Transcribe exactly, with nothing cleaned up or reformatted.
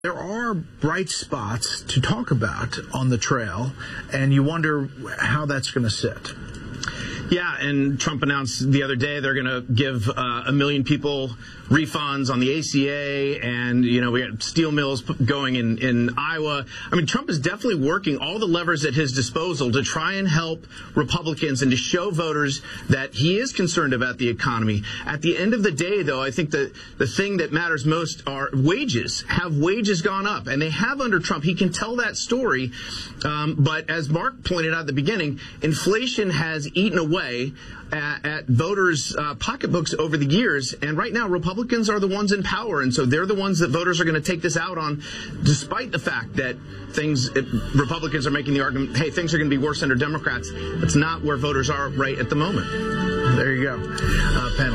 There are bright spots to talk about on the trail, and you wonder how that's going to sit. Yeah, and Trump announced the other day they're going to give uh, a million people refunds on the A C A, and, you know, we got steel mills going in, in Iowa. I mean, Trump is definitely working all the levers at his disposal to try and help Republicans and to show voters that he is concerned about the economy. At the end of the day, though, I think that the thing that matters most are wages. Have wages gone up? And they have under Trump. He can tell that story. Um, but as Mark pointed out at the beginning, inflation has eaten away at, at voters' uh, pocketbooks over the years. And right now, Republicans are the ones in power. And so they're the ones that voters are going to take this out on, despite the fact that things, it, Republicans are making the argument, hey, things are going to be worse under Democrats. That's not where voters are right at the moment. There you go. Uh, panel.